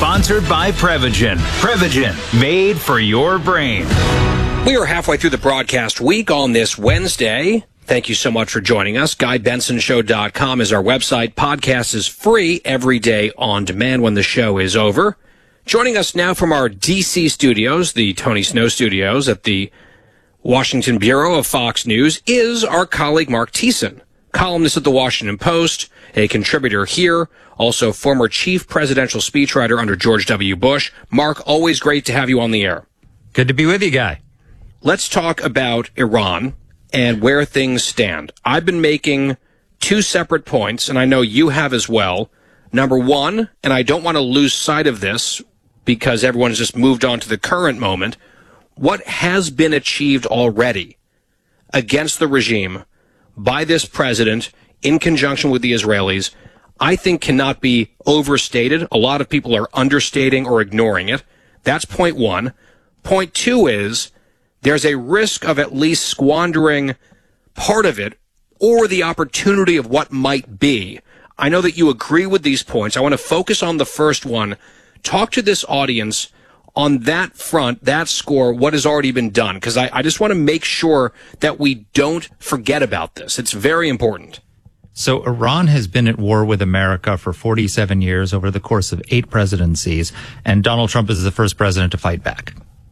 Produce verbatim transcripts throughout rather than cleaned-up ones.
Sponsored by Prevagen. Prevagen, made for your brain. We are halfway through the broadcast week on this Wednesday. Thank you so much for joining us. Guy Benson Show dot com is our website. Podcast is free every day on demand when the show is over. Joining us now from our D C studios, the Tony Snow studios at the Washington Bureau of Fox News, is our colleague Mark Thiessen, columnist at the Washington Post, a contributor here, also former chief presidential speechwriter under George W. Bush. Mark, always great to have you on the air. Good to be with you, Guy. Let's talk about Iran and where things stand. I've been making two separate points, and I know you have as well. Number one, and I don't want to lose sight of this because everyone has just moved on to the current moment, what has been achieved already against the regime by this president in conjunction with the Israelis, I think cannot be overstated. A lot of people are understating or ignoring it. That's point one. Point two is there's a risk of at least squandering part of it or the opportunity of what might be. I know that you agree with these points. I want to focus on the first one. Talk to this audience on that front, that score, what has already been done, because I, I just want to make sure that we don't forget about this. It's very important. So Iran has been at war with America for forty-seven years over the course of eight presidencies, and Donald Trump is the first president to fight back.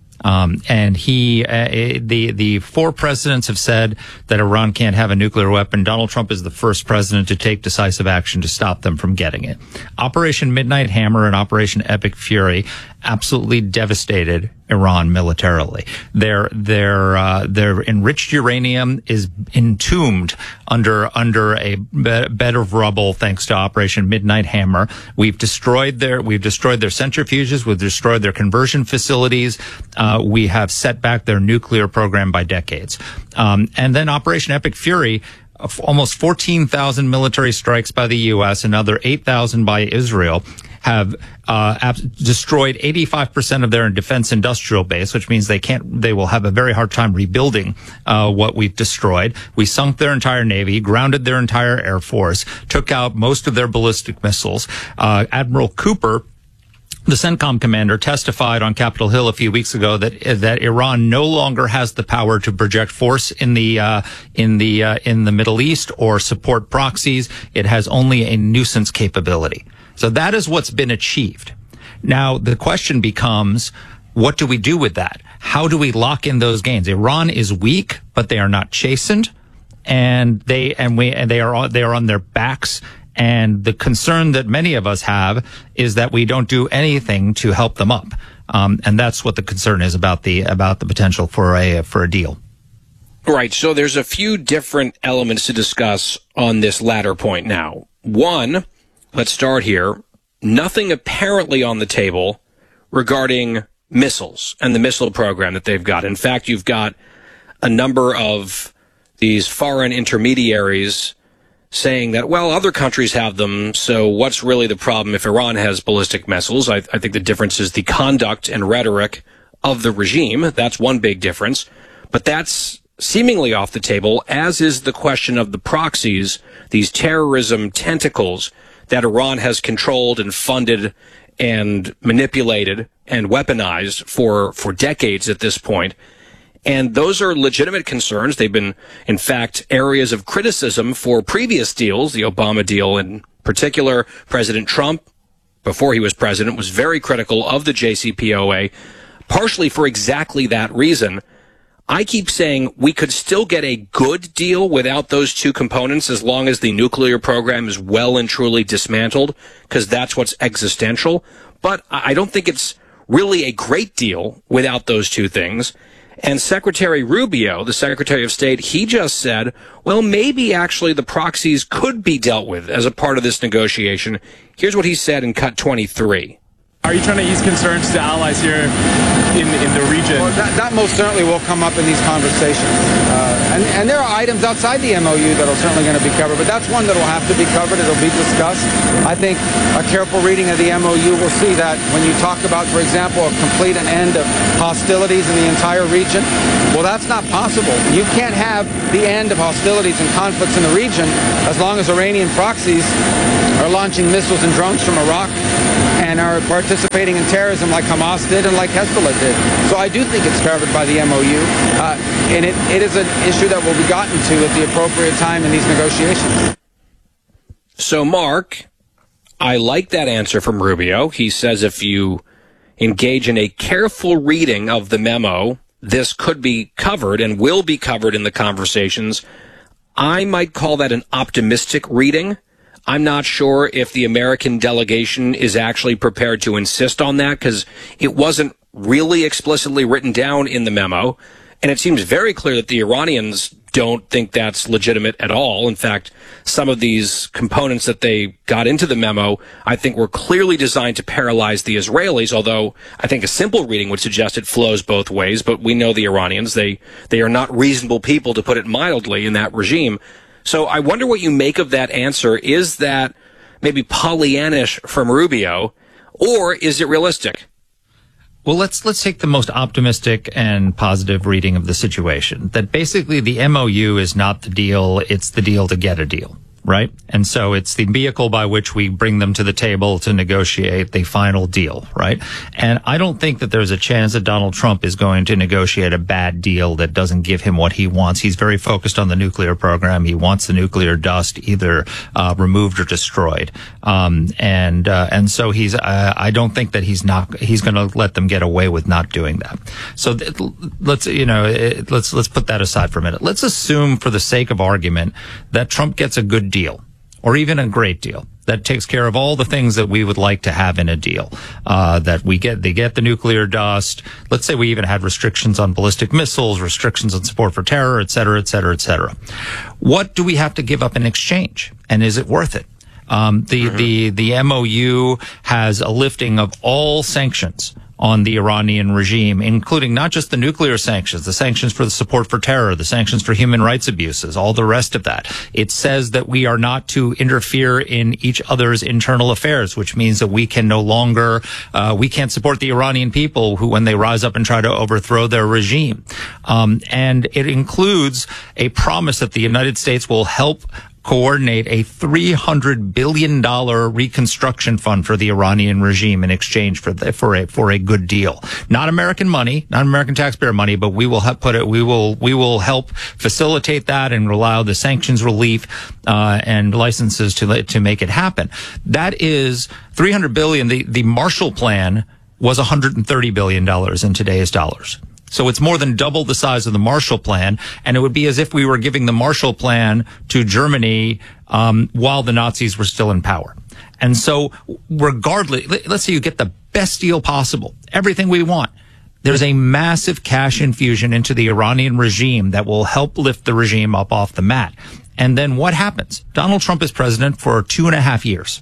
Um, and he, uh, the, the four presidents have said that Iran can't have a nuclear weapon. Donald Trump is the first president to take decisive action to stop them from getting it. Operation Midnight Hammer and Operation Epic Fury absolutely devastated Iran militarily. Their, their, uh, their enriched uranium is entombed under, under a bed of rubble thanks to Operation Midnight Hammer. We've destroyed their, we've destroyed their centrifuges. We've destroyed their conversion facilities. Uh, we have set back their nuclear program by decades. Um, and then Operation Epic Fury, almost fourteen thousand military strikes by the U S, another eight thousand by Israel, have uh ab- destroyed eighty-five percent of their defense industrial base, which means they can't, they will have a very hard time rebuilding uh what we've destroyed. We sunk their entire navy, grounded their entire air force, took out most of their ballistic missiles. Uh Admiral Cooper, the CENTCOM commander, testified on Capitol Hill a few weeks ago that that Iran no longer has the power to project force in the uh, in the uh, in the Middle East or support proxies. It has only a nuisance capability. So that is what's been achieved. Now the question becomes, what do we do with that? How do we lock in those gains? Iran is weak, but they are not chastened, and they and we and they are they are on their backs. And the concern that many of us have is that we don't do anything to help them up, um, and that's what the concern is about the about the potential for a for a deal. Right. So there's a few different elements to discuss on this latter point. Now, one, let's start here. Nothing apparently on the table regarding missiles and the missile program that they've got. In fact, you've got a number of these foreign intermediaries saying that, well, other countries have them, so what's really the problem if Iran has ballistic missiles? I, I think the difference is the conduct and rhetoric of the regime. That's one big difference. But that's seemingly off the table, as is the question of the proxies, these terrorism tentacles that Iran has controlled and funded and manipulated and weaponized for, for decades at this point. And those are legitimate concerns. They've been, in fact, areas of criticism for previous deals, the Obama deal in particular. President Trump, before he was president, was very critical of the J C P O A, partially for exactly that reason. I keep saying we could still get a good deal without those two components as long as the nuclear program is well and truly dismantled, because that's what's existential. But I don't think it's really a great deal without those two things. And Secretary Rubio, the Secretary of State, he just said, well, maybe actually the proxies could be dealt with as a part of this negotiation. Here's what he said in cut twenty-three. Are you trying to ease concerns to allies here in, in the region? Well, that, that most certainly will come up in these conversations. Uh, and, and there are items outside the M O U that are certainly going to be covered, but that's one that will have to be covered. It'll be discussed. I think a careful reading of the M O U will see that when you talk about, for example, a complete and end of hostilities in the entire region, well, that's not possible. You can't have the end of hostilities and conflicts in the region as long as Iranian proxies are launching missiles and drones from Iraq and are participating in terrorism like Hamas did and like Hezbollah did. So I do think it's covered by the M O U, uh, and it, it is an issue that will be gotten to at the appropriate time in these negotiations. So, Mark, I like that answer from Rubio. He says if you engage in a careful reading of the memo, this could be covered and will be covered in the conversations. I might call that an optimistic reading. I'm not sure if the American delegation is actually prepared to insist on that because it wasn't really explicitly written down in the memo. And it seems very clear that the Iranians don't think that's legitimate at all. In fact, some of these components that they got into the memo, I think were clearly designed to paralyze the Israelis, although I think a simple reading would suggest it flows both ways. But we know the Iranians, they, they are not reasonable people, to put it mildly, in that regime. So I wonder what you make of that answer. Is that maybe Pollyannish from Rubio, or is it realistic? Well, let's let's take the most optimistic and positive reading of the situation. That basically the M O U is not the deal, it's the deal to get a deal, right? And so it's the vehicle by which we bring them to the table to negotiate the final deal, right? And I don't think that there's a chance that Donald Trump is going to negotiate a bad deal that doesn't give him what he wants. He's very focused on the nuclear program. He wants the nuclear dust either uh, removed or destroyed. Um, and uh, and so he's uh, I don't think that he's not he's going to let them get away with not doing that. So th- let's you know it, let's let's put that aside for a minute. Let's assume, for the sake of argument, that Trump gets a good deal, or even a great deal that takes care of all the things that we would like to have in a deal. Uh, that we get, they get the nuclear dust. Let's say we even had restrictions on ballistic missiles, restrictions on support for terror, et cetera, et cetera, et cetera. What do we have to give up in exchange? And is it worth it? Um, the, mm-hmm. the, the M O U has a lifting of all sanctions on the Iranian regime, including not just the nuclear sanctions, the sanctions for the support for terror, the sanctions for human rights abuses, all the rest of that. It says that we are not to interfere in each other's internal affairs, which means that we can no longer, uh, we can't support the Iranian people who, when they rise up and try to overthrow their regime. Um, and it includes a promise that the United States will help coordinate a three hundred billion dollars reconstruction fund for the Iranian regime in exchange for the, for a for a good deal. Not American money, not American taxpayer money, but we will help put it. We will we will help facilitate that and allow the sanctions relief uh, and licenses to to make it happen. That is three hundred billion dollars. The the Marshall Plan was one hundred thirty billion dollars in today's dollars. So it's more than double the size of the Marshall Plan, and it would be as if we were giving the Marshall Plan to Germany um, while the Nazis were still in power. And so regardless, let's say you get the best deal possible, everything we want. There's a massive cash infusion into the Iranian regime that will help lift the regime up off the mat. And then what happens? Donald Trump is president for two and a half years.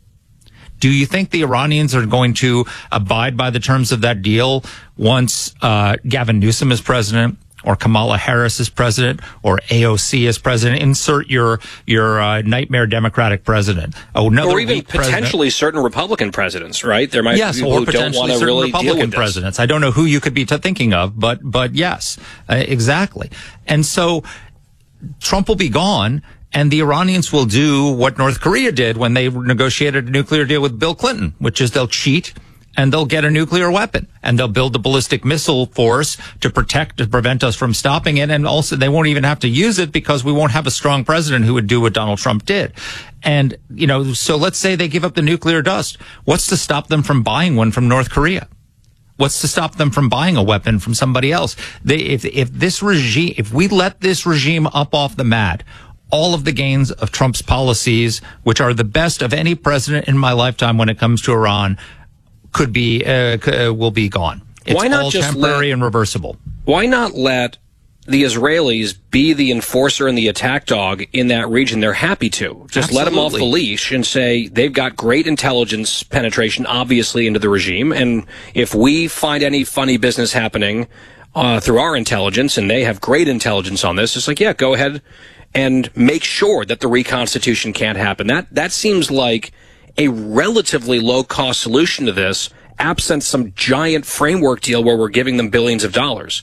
Do you think the Iranians are going to abide by the terms of that deal once uh, Gavin Newsom is president, or Kamala Harris is president, or A O C is president? Insert your your uh, nightmare Democratic president. Oh, another or even potentially president. certain Republican presidents, right? There might yes, be people or who don't want to really Republican deal with this. presidents. I don't know who you could be t- thinking of, but but yes, uh, exactly. And so Trump will be gone. And the Iranians will do what North Korea did when they negotiated a nuclear deal with Bill Clinton, which is they'll cheat and they'll get a nuclear weapon and they'll build a ballistic missile force to protect, to prevent us from stopping it. And also they won't even have to use it because we won't have a strong president who would do what Donald Trump did. And, you know, so let's say they give up the nuclear dust. What's to stop them from buying one from North Korea? What's to stop them from buying a weapon from somebody else? They, if, if this regime, if we let this regime up off the mat, all of the gains of Trump's policies, which are the best of any president in my lifetime when it comes to Iran, could be uh, c- will be gone. It's why not all just temporary let, and reversible. Why not let the Israelis be the enforcer and the attack dog in that region? They're happy to. Just Absolutely. let them off the leash and say they've got great intelligence penetration, obviously, into the regime. And if we find any funny business happening uh, through our intelligence, and they have great intelligence on this, it's like, yeah, go ahead and make sure that the reconstitution can't happen. That that seems like a relatively low-cost solution to this, absent some giant framework deal where we're giving them billions of dollars.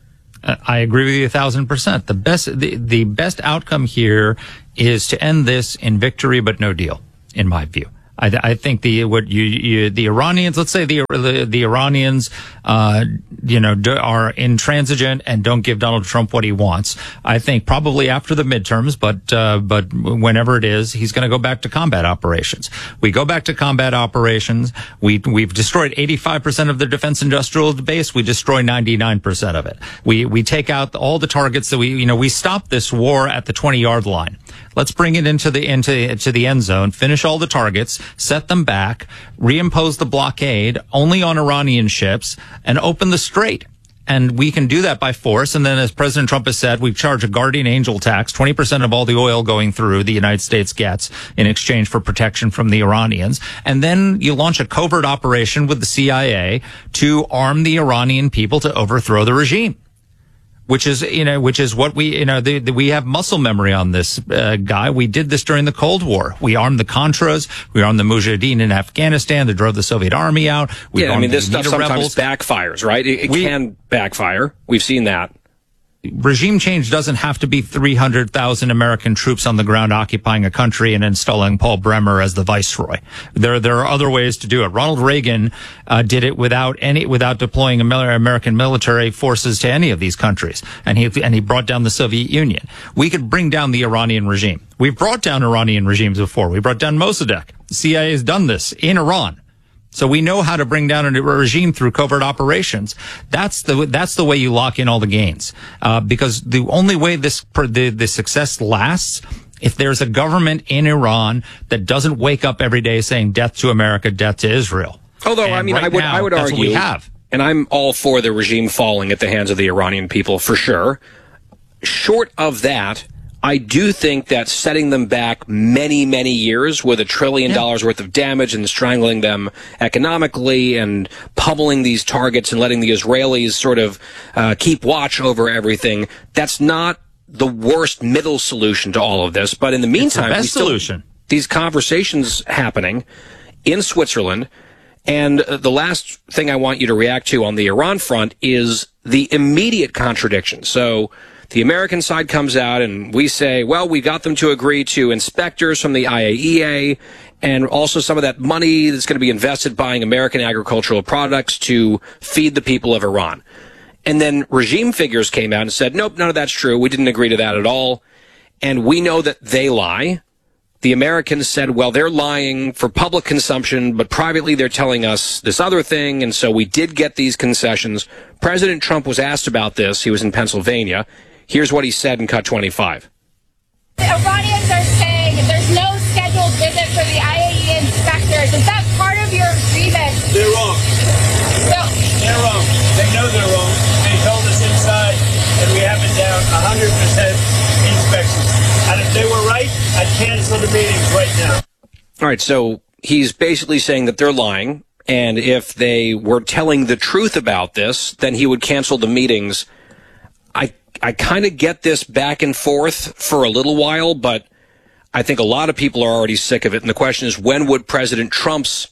I agree with you a thousand percent. The best, the, the best outcome here is to end this in victory, but no deal, in my view. I, I think the what you, you the Iranians, let's say the the, the Iranians, uh, you know, do, are intransigent and don't give Donald Trump what he wants. I think probably after the midterms, but uh, but whenever it is, he's going to go back to combat operations. We go back to combat operations. We we've destroyed eighty-five percent of their defense industrial base. We destroy ninety-nine percent of it. We we take out all the targets that we you know we stop this war at the twenty yard line. Let's bring it into the into to the end zone, finish all the targets, set them back, reimpose the blockade only on Iranian ships, and open the strait. And we can do that by force. And then, as President Trump has said, we charge a guardian angel tax, twenty percent of all the oil going through the United States gets in exchange for protection from the Iranians. And then you launch a covert operation with the C I A to arm the Iranian people to overthrow the regime. Which is, you know, which is what we, you know, the, the, we have muscle memory on this uh, guy. We did this during the Cold War. We armed the Contras. We armed the Mujahideen in Afghanistan that drove the Soviet army out. We yeah, I mean, this stuff sometimes rebels. backfires, right? It, it we, can backfire. We've seen that. Regime change doesn't have to be three hundred thousand American troops on the ground occupying a country and installing Paul Bremer as the viceroy. There, there are other ways to do it. Ronald Reagan uh, did it without any, without deploying American military forces to any of these countries, and he and he brought down the Soviet Union. We could bring down the Iranian regime. We've brought down Iranian regimes before. We brought down Mossadegh. The C I A has done this in Iran. So we know how to bring down a regime through covert operations. That's the that's the way you lock in all the gains, uh, because the only way this the, the success lasts, if there's a government in Iran that doesn't wake up every day saying death to America, death to Israel. Although and I mean, right I would now, I would that's argue, what we have. And I'm all for the regime falling at the hands of the Iranian people for sure. Short of that, I do think that setting them back many, many years with a trillion dollars worth of damage and strangling them economically and pummeling these targets and letting the Israelis sort of uh, keep watch over everything, that's not the worst middle solution to all of this. But in the meantime, it's the best we still, solution. These conversations happening in Switzerland. And uh, the last thing I want you to react to on the Iran front is the immediate contradiction. So the American side comes out and we say, well, we got them to agree to inspectors from the I A E A and also some of that money that's going to be invested buying American agricultural products to feed the people of Iran. And then regime figures came out and said, nope, none of that's true. We didn't agree to that at all. And we know that they lie. The Americans said, well, they're lying for public consumption, but privately they're telling us this other thing, and so we did get these concessions. President Trump was asked about this. He was in Pennsylvania. Here's what he said in Cut twenty-five. The Iranians are saying there's no scheduled visit for the I A E A inspectors. Is that part of your agreement? They're wrong. So, They're wrong. They know they're wrong. They told us inside, and we have it down one hundred percent inspections. And if they were right, I'd cancel the meetings right now. All right, so he's basically saying that they're lying, and if they were telling the truth about this, then he would cancel the meetings. I I kind of get this back and forth for a little while, but I think a lot of people are already sick of it. And the question is, when would President Trump's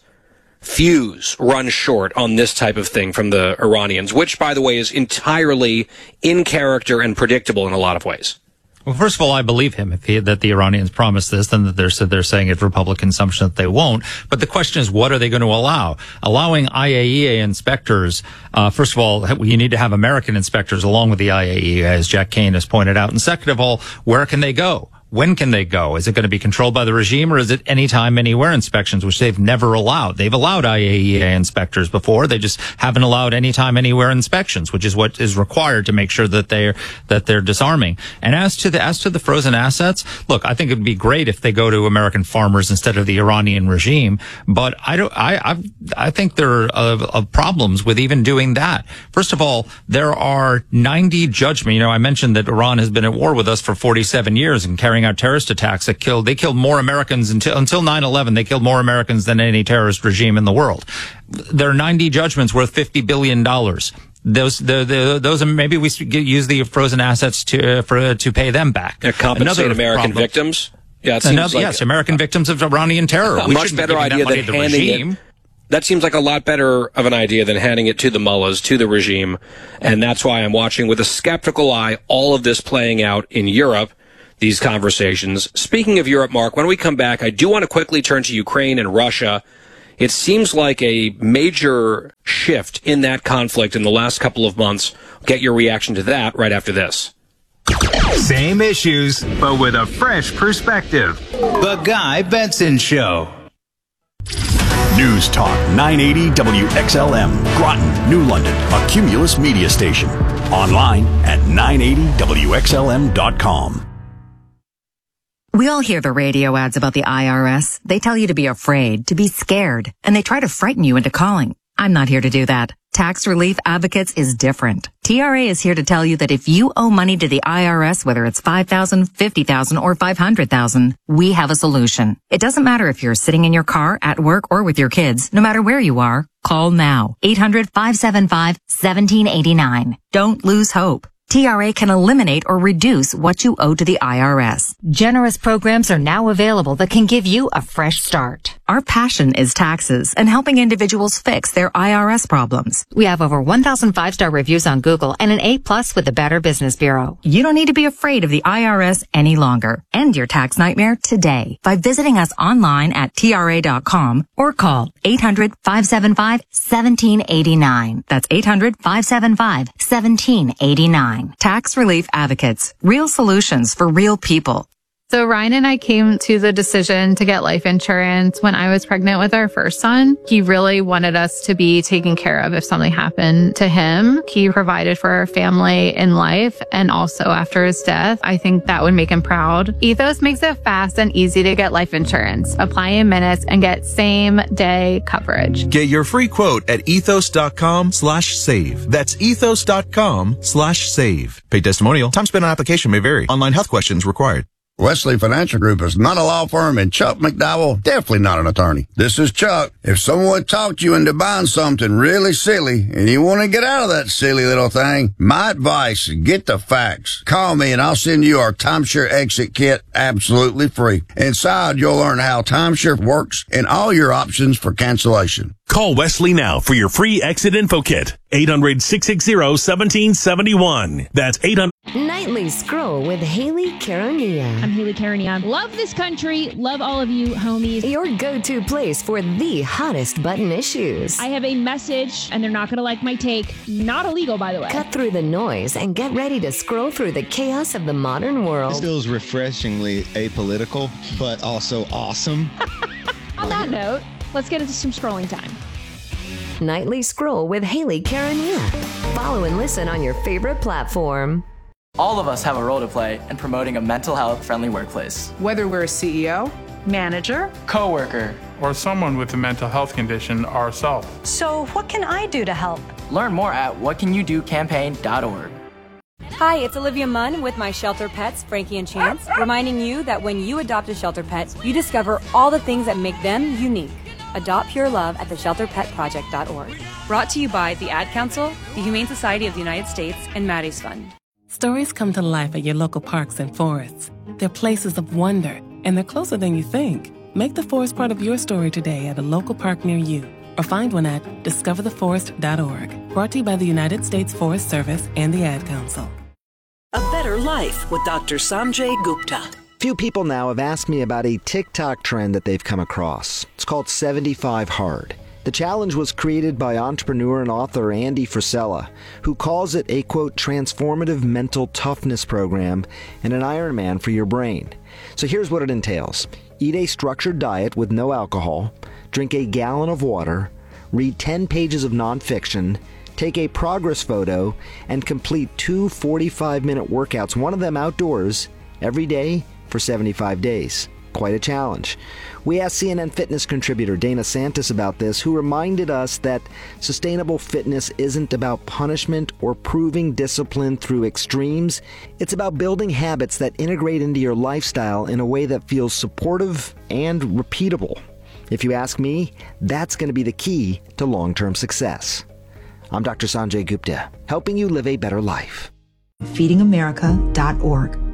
fuse run short on this type of thing from the Iranians, which, by the way, is entirely in character and predictable in a lot of ways? Well, first of all, I believe him. If he, that the Iranians promised this, then that they're, so they're saying it for public consumption that they won't. But the question is, what are they going to allow? Allowing I A E A inspectors, uh, first of all, you need to have American inspectors along with the I A E A, as Jack Kane has pointed out. And second of all, where can they go? When can they go? Is it going to be controlled by the regime, or is it anytime, anywhere inspections, which they've never allowed? They've allowed I A E A inspectors before. They just haven't allowed anytime, anywhere inspections, which is what is required to make sure that they're that they're disarming. And as to the as to the frozen assets, look, I think it'd be great if they go to American farmers instead of the Iranian regime. But I don't. I I, I think there are uh, uh, problems with even doing that. First of all, there are ninety judgment. You know, I mentioned that Iran has been at war with us for forty-seven years and carrying out terrorist attacks that killed, they killed more Americans until, until nine eleven, they killed more Americans than any terrorist regime in the world. There are ninety judgments worth fifty billion dollars. Those, the, the, those are, maybe we use the frozen assets to, uh, for, uh, to pay them back. They're compensate Another American problem. victims. Yeah, it seems Another, like yes, American victims of Iranian terror. A We much shouldn't be better giving that idea money than to the handing regime. it. That seems like a lot better of an idea than handing it to the mullahs, to the regime. And that's why I'm watching with a skeptical eye all of this playing out in Europe. these conversations. Speaking of Europe, Mark, when we come back, I do want to quickly turn to Ukraine and Russia. It seems like a major shift in that conflict in the last couple of months. Get your reaction to that right after this. Same issues, but with a fresh perspective. The Guy Benson Show. News Talk nine eighty W X L M, Groton, New London, a Cumulus media station. Online at nine eighty W X L M dot com. We all hear the radio ads about the I R S. They tell you to be afraid, to be scared, and they try to frighten you into calling. I'm not here to do that. Tax Relief Advocates is different. T R A is here to tell you that if you owe money to the I R S, whether it's five thousand dollars, fifty thousand dollars, or five hundred thousand dollars, we have a solution. It doesn't matter if you're sitting in your car, at work, or with your kids. No matter where you are, call now. eight hundred, five seven five, one seven eight nine. Don't lose hope. T R A can eliminate or reduce what you owe to the I R S. Generous programs are now available that can give you a fresh start. Our passion is taxes and helping individuals fix their I R S problems. We have over one thousand five-star reviews on Google and an A plus with the Better Business Bureau. You don't need to be afraid of the I R S any longer. End your tax nightmare today by visiting us online at T R A dot com or call eight hundred, five seven five, one seven eight nine. That's eight hundred, five seven five, one seven eight nine. Tax Relief Advocates. Real solutions for real people. So Ryan and I came to the decision to get life insurance when I was pregnant with our first son. He really wanted us to be taken care of if something happened to him. He provided for our family in life and also after his death. I think that would make him proud. Ethos makes it fast and easy to get life insurance. Apply in minutes and get same day coverage. Get your free quote at ethos.com slash save. That's ethos.com slash save. Paid testimonial. Time spent on application may vary. Online health questions required. Wesley Financial Group is not a law firm, and Chuck McDowell definitely not an attorney. This is Chuck. If someone talked you into buying something really silly and you want to get out of that silly little thing, my advice, get the facts. Call me and I'll send you our timeshare exit kit absolutely free. Inside, you'll learn how timeshare works and all your options for cancellation. Call Wesley now for your free exit info kit. eight hundred, six six zero, one seven seven one. That's eight hundred. Nightly Scroll with Haley Caronia. I'm Haley Caronia. Love this country. Love all of you, homies. Your go-to place for the hottest button issues. I have a message, and they're not going to like my take. Not illegal, by the way. Cut through the noise and get ready to scroll through the chaos of the modern world. This feels refreshingly apolitical, but also awesome. On that note, let's get into some scrolling time. Nightly Scroll with Haley Caronia. Follow and listen on your favorite platform. All of us have a role to play in promoting a mental health friendly workplace. Whether we're a C E O, manager, coworker, or someone with a mental health condition ourselves. So what can I do to help? Learn more at what can you do campaign dot org. Hi, it's Olivia Munn with my shelter pets, Frankie and Chance, reminding you that when you adopt a shelter pet, you discover all the things that make them unique. Adopt Pure Love at the shelter pet project dot org. Brought to you by the Ad Council, the Humane Society of the United States, and Maddie's Fund. Stories come to life at your local parks and forests. They're places of wonder, and they're closer than you think. Make the forest part of your story today at a local park near you, or find one at discover the forest dot org. Brought to you by the United States Forest Service and the Ad Council. A Better Life with Doctor Sanjay Gupta. Few people now have asked me about a TikTok trend that they've come across. It's called seventy-five hard. The challenge was created by entrepreneur and author Andy Frisella, who calls it a, quote, transformative mental toughness program and an Ironman for your brain. So here's what it entails. Eat a structured diet with no alcohol, drink a gallon of water, read ten pages of nonfiction, take a progress photo, and complete two forty-five minute workouts, one of them outdoors, every day for seventy-five days. Quite a challenge. We asked C N N Fitness contributor Dana Santis about this, who reminded us that sustainable fitness isn't about punishment or proving discipline through extremes. It's about building habits that integrate into your lifestyle in a way that feels supportive and repeatable. If you ask me, that's going to be the key to long-term success. I'm Doctor Sanjay Gupta, helping you live a better life. feeding america dot org.